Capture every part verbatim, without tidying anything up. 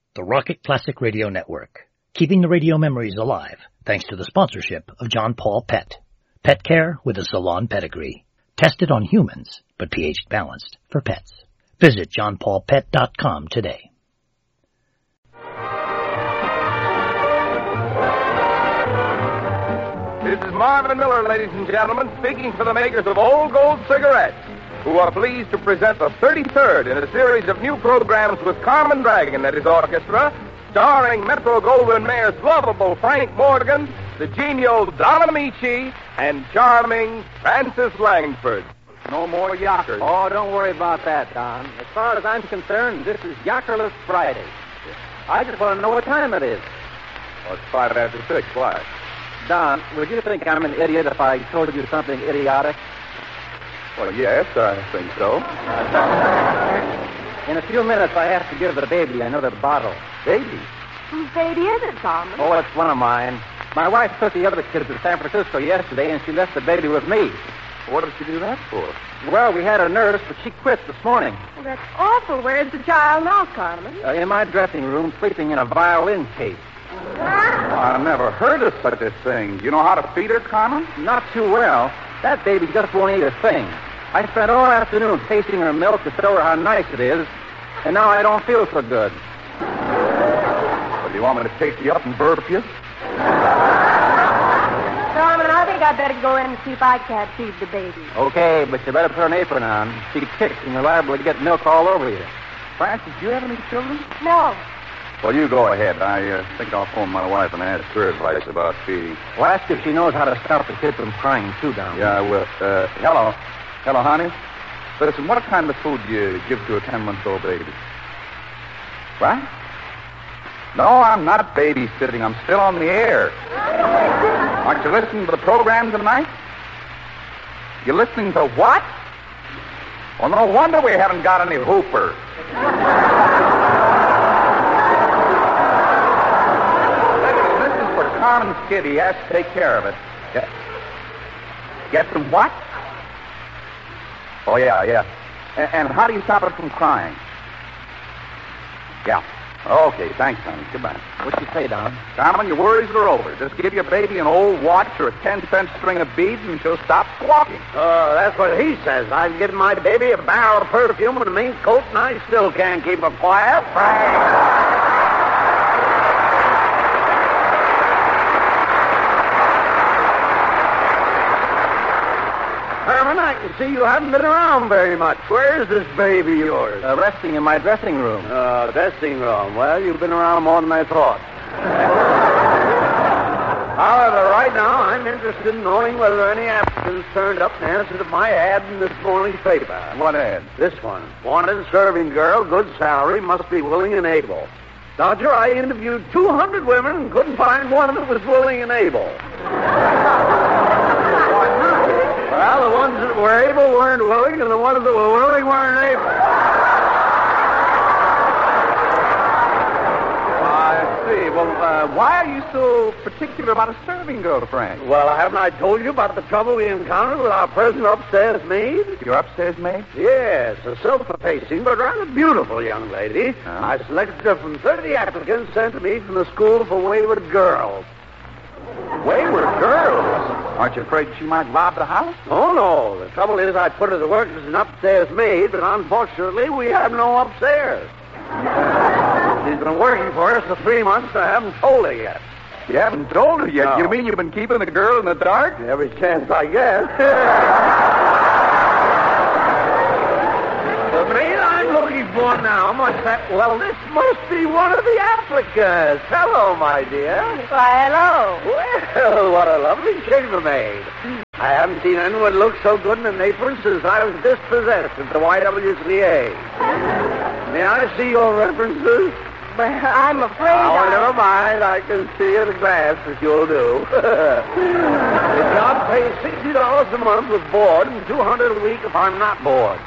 the Rocket Classic Radio Network, keeping the radio memories alive thanks to the sponsorship of John Paul Pet. Pet care with a salon pedigree. Tested on humans, but pH balanced for pets. Visit john paul pet dot com today. This is Marvin Miller, ladies and gentlemen, speaking for the makers of Old Gold cigarettes, who are pleased to present the thirty-third in a series of new programs with Carmen Dragon and his orchestra, starring Metro-Goldwyn-Mayer's lovable Frank Morgan, the genial Don Amici, and charming Francis Langford. No more yackers. Oh, don't worry about that, Don. As far as I'm concerned, this is Yackerless Friday. I just want to know what time it is. Well, it's five after six. Why? Don, would you think I'm an idiot if I told you something idiotic? Well, yes, I think so. In a few minutes, I have to give the baby another bottle. Baby? Whose baby is it, Carmen? Oh, it's one of mine. My wife took the other kids to San Francisco yesterday, and she left the baby with me. What did she do that for? Well, we had a nurse, but she quit this morning. Well, that's awful. Where's the child now, Carmen? Uh, in my dressing room, sleeping in a violin case. I never heard of such a thing. Do you know how to feed her, Carmen? Not too well. That baby just won't eat a thing. I spent all afternoon tasting her milk to show her how nice it is, and now I don't feel so good. Well, do you want me to take you up and burp you? Carmen, I think I'd better go in and see if I can't feed the baby. Okay, but you better put an apron on. She kicks and you're liable to get milk all over you. Francis, do you have any children? No. Well, you go ahead. I uh, think I'll phone my wife and ask her advice about feeding. Well, ask if she knows how to stop the kid from crying, too, down there. Yeah, I will. Uh, hello. Hello, honey. Listen, what kind of food do you give to a ten-month-old baby? What? No, I'm not babysitting. I'm still on the air. Aren't you listening to the program tonight? You listening to what? Well, no wonder we haven't got any Hooper. This is for Carmen's kid. He has to take care of it. Get, get some what? Oh, yeah, yeah. And, and how do you stop it from crying? Yeah. Okay, thanks, honey. Goodbye. What'd she say, Don? Carmen, your worries are over. Just give your baby an old watch or a ten-cent string of beads and she'll stop squawking. Oh, that's what he says. I've given my baby a barrel of perfume and a mink coat, and I still can't keep her quiet. Herman, I can see you haven't been around very much. Where is this baby of yours? Uh, resting in my dressing room. Uh, dressing room. Well, you've been around more than I thought. However, right now, I'm interested in knowing whether any applicants turned up in answer to my ad in this morning's paper. What ad? This one. Wanted serving girl, good salary, must be willing and able. Dodger, I interviewed two hundred women and couldn't find one that was willing and able. Well, the ones that were able weren't willing, and the ones that were willing weren't able. I see. Well, uh, why are you so particular about a serving girl, Frank? Well, haven't I told you about the trouble we encountered with our present upstairs maid? Your upstairs maid? Yes, a self-effacing but rather beautiful young lady. Huh? I selected her from thirty applicants sent to me from the School for Wayward Girls. Wayward girls? Aren't you afraid she might rob the house? Oh, no. The trouble is I put her to work as an upstairs maid, but unfortunately we have no upstairs. She's been working for us for three months, and I haven't told her yet. You haven't told her yet? No. You mean you've been keeping the girl in the dark? Every chance I get. The maid I'm looking for now must have... Well, this must be one of the applicants. Hello, my dear. Why, hello. Well, what a lovely chambermaid. I haven't seen anyone look so good in an apron since I was dispossessed at the Y W C A. May I see your references? But I'm afraid Oh, I... never mind. I can see at a glance that you'll do. The job pays sixty dollars a month with board and two hundred dollars a week if I'm not bored.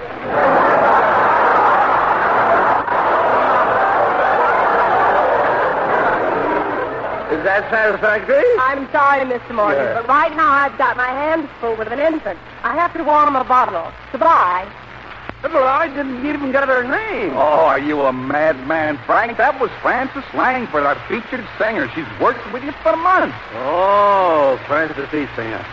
Is that satisfactory? I'm sorry, Mister Morgan, Yes. but right now I've got my hands full with an infant. I have to warm him a bottle. Goodbye. But I didn't even get her name. Oh, are you a madman, Frank? That was Frances Langford, our featured singer. She's worked with you for months. Oh, Frances E. Singer.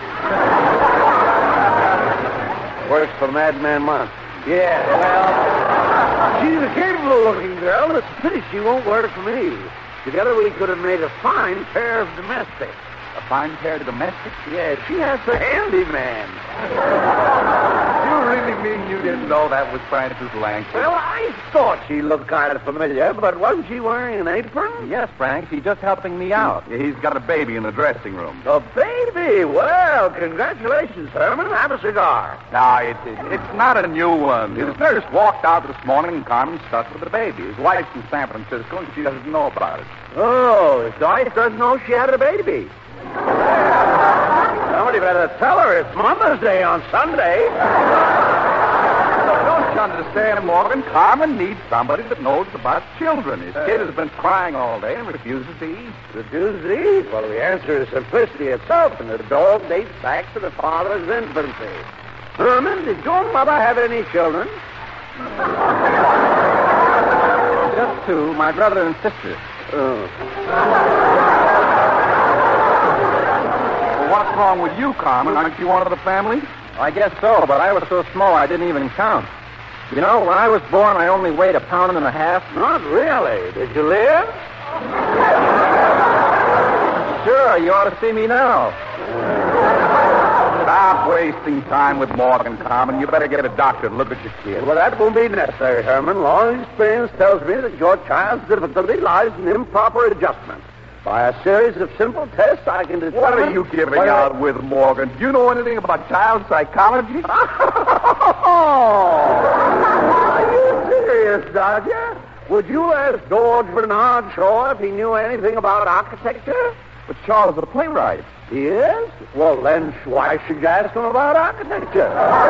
Works for Madman Month. Yeah, well, she's a capable-looking girl. It's a pity she won't work for me. Together we could have made a fine pair of domestics. A fine pair of domestics? Yeah, she has a handyman. You really mean you didn't know that was Frances Langford? Well, I thought she looked kind of familiar, but wasn't she wearing an apron? Yes, Frank. She's just helping me out. Yeah, he's got a baby in the dressing room. A baby? Well, congratulations, Herman. Have a cigar. No, it, it, it's not a new one. His nurse walked out this morning and Carmen's stuck with the baby. His wife's in San Francisco and she doesn't know about it. Oh, his wife doesn't know she had a baby. Somebody better tell her it's Mother's Day on Sunday. Don't you understand, Morgan? Carmen needs somebody that knows about children. His kid has been crying all day and refuses to eat. Refuses to eat? Well, the answer is simplicity itself, and the dog dates back to the father's infancy. Herman, did your mother have any children? Just two, my brother and sister. Oh. What's wrong with you, Carmen? Aren't you one of the family? I guess so, but I was so small I didn't even count. You know, when I was born, I only weighed a pound and a half. Not really. Did you live? Sure, you ought to see me now. Stop wasting time with Morgan, Carmen. You better get a doctor to look at your kid. Well, that won't be necessary, Herman. Long experience tells me that your child's difficulty lies in improper adjustment. By a series of simple tests, I can determine... What are you giving what out I... with, Morgan? Do you know anything about child psychology? Are you serious, Dodger? Would you ask George Bernard Shaw if he knew anything about architecture? But Shaw is a playwright. He is? Well, then why should you ask him about architecture?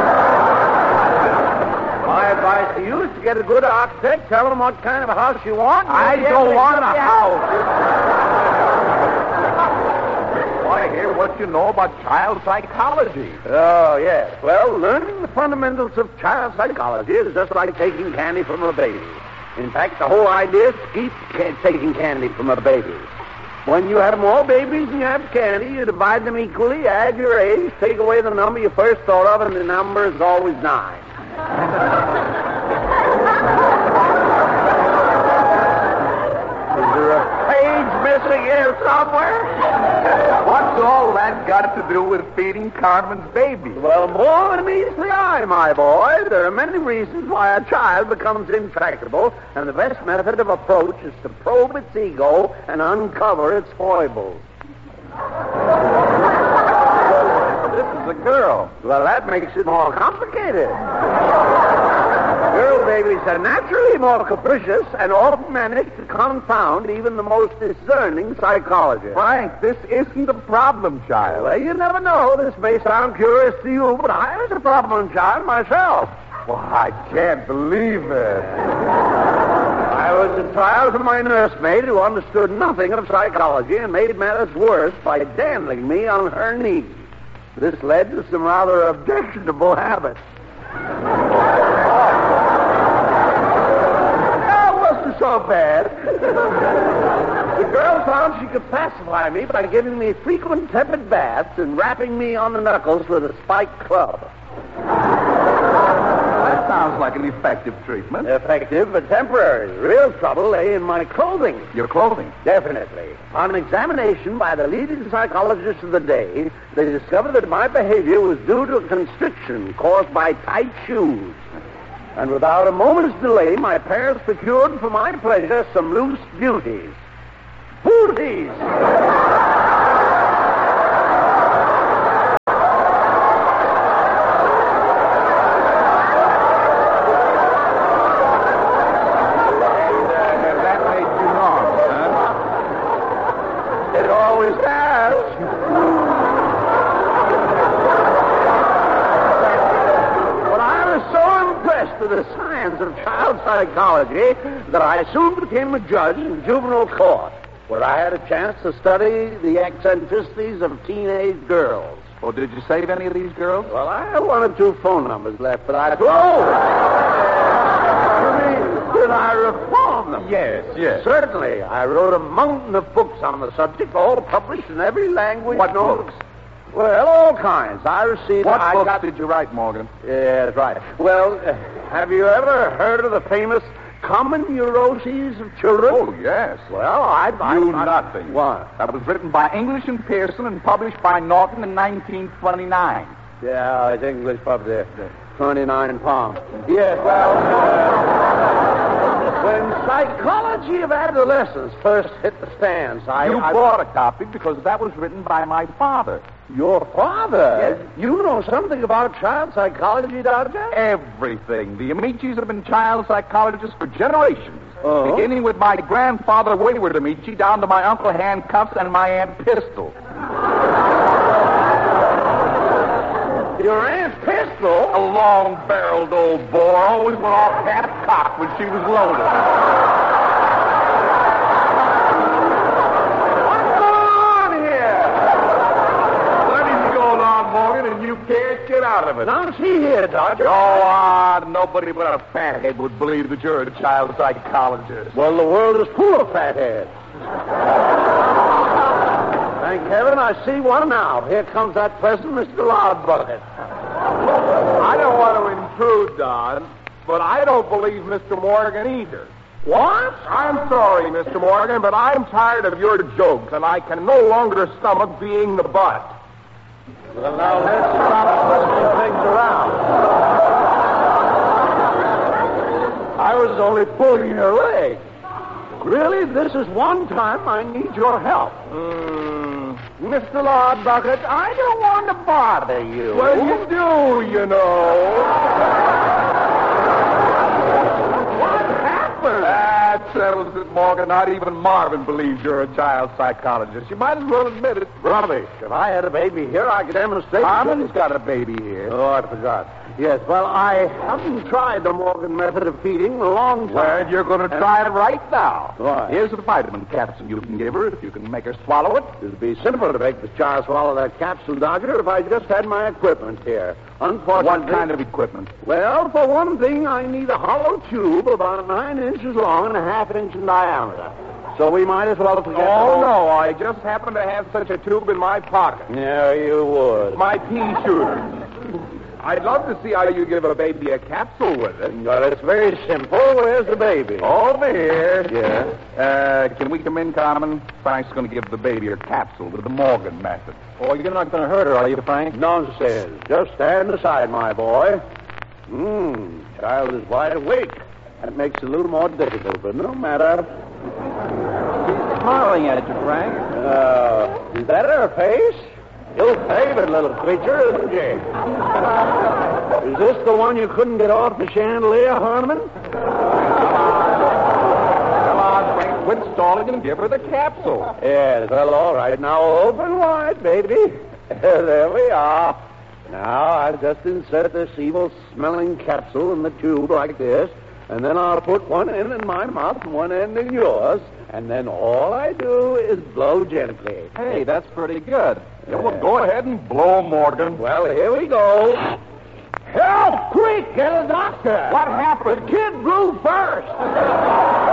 My advice to you is to get a good architect, tell him what kind of a house you want. I don't want a house. I hear what you know about child psychology. Oh, yes. Well, learning the fundamentals of child psychology is just like taking candy from a baby. In fact, the whole idea is to keep ca- taking candy from a baby. When you have more babies than you have candy, you divide them equally, add your age, take away the number you first thought of, and the number is always nine. Is there a page missing here somewhere? What's all that got to do with feeding Carmen's baby? Well, more than meets the eye, my boy. There are many reasons why a child becomes intractable, and the best method of approach is to probe its ego and uncover its foibles. This is a girl. Well, that makes it more complicated. Girl babies are naturally more capricious and often manage to confound even the most discerning psychologist. Frank, this isn't a problem child. Well, you never know. This may sound curious to you, but I was a problem child myself. Well, I can't believe it. I was at trial for my nursemaid who understood nothing of psychology and made matters worse by dandling me on her knee. This led to some rather objectionable habits. So bad. The girl found she could pacify me by giving me frequent tepid baths and rapping me on the knuckles with a spiked club. That sounds like an effective treatment. Effective, but temporary. The real trouble lay in my clothing. Your clothing? Definitely. On examination by the leading psychologists of the day, they discovered that my behavior was due to a constriction caused by tight shoes. And without a moment's delay, my parents procured for my pleasure some loose beauties. Booties! That made you normal, huh? It always has. To the science of child psychology that I soon became a judge in juvenile court, where I had a chance to study the eccentricities of teenage girls. Oh, did you save any of these girls? Well, I have one or two phone numbers left, but I... Oh! You mean, did I reform them? Yes, yes. Certainly. I wrote a mountain of books on the subject, all published in every language. What known. books? Well, all kinds. I received... What I books got... did you write, Morgan? Yeah, that's right. Well, uh, have you ever heard of the famous Common Neuroses of Children? Oh, yes. Well, I... I You I, nothing. What? That was written by English and Pearson and published by Norton in nineteen twenty-nine. Yeah, it's English pub there. twenty-nine pounds. Yes, well... Uh, when Psychology of Adolescence first hit the stands, I... You I, bought a copy because that was written by my father. Your father? Yes. You know something about child psychology, Doctor? Everything. The Amicis have been child psychologists for generations. Oh? Beginning with my grandfather, Wayward Amici, down to my Uncle Handcuffs and my Aunt Pistol. Your Aunt Pistol? A long-barreled old bore, always went off half-cocked when she was loaded. What's going on here? Plenty's going on, Morgan, and you can't get out of it. Now, see here, Doctor. Go on. Nobody but a fathead would believe that you're a child psychologist. Well, the world is full of fatheads. Thank heaven I see one now. Here comes that pleasant Mister Loudbucket. I don't want to intrude, Don, but I don't believe Mister Morgan either. What? I'm sorry, Mister Morgan, but I'm tired of your jokes, and I can no longer stomach being the butt. Well, now let's stop twisting things around. I was only pulling your leg. Really, this is one time I need your help. Mm. Mister Loudbucket, I don't want to bother you. Well, you do, you know. What happened? That settles it, Morgan. Not even Marvin believes you're a child psychologist. You might as well admit it. Rubbish. If I had a baby here, I could demonstrate... Harmon's got a baby here. Oh, I forgot. Yes, well, I haven't tried the Morgan method of feeding in a long time. Well, you're going to try it right now. Why? Here's a vitamin capsule you can give her if you can make her swallow it. It'd be simple to make the child swallow that capsule, Doctor, if I just had my equipment here. Unfortunately... What kind of equipment? Well, for one thing, I need a hollow tube about nine inches long and a half inch in diameter. So we might as well forget... Oh, no, I just happen to have such a tube in my pocket. Yeah, you would. My pea shooter. I'd love to see how you give a baby a capsule with it. Well, it's very simple. Where's the baby? Over here. Yeah. Uh, can we come in, Carmen? Frank's going to give the baby a capsule with the Morgan method. Oh, you're not going to hurt her, are you, Frank? Nonsense. Just stand aside, my boy. Hmm. Child is wide awake. That makes it a little more difficult, but no matter. She's smiling at you, Frank. Uh, is that her face? Ill-favored little creature, isn't she? Is this the one you couldn't get off the chandelier, Harmon? Come on, Frank, quit stalling and give her the capsule. Yes, well, all right. Now open wide, baby. There we are. Now I'll just insert this evil-smelling capsule in the tube like this, and then I'll put one end in my mouth and one end in yours, and then all I do is blow gently. Hey, that's pretty good. Yeah, well, go ahead and blow, Morgan. Well, here we go. Help! Quick, get a doctor. What happened? The kid blew first.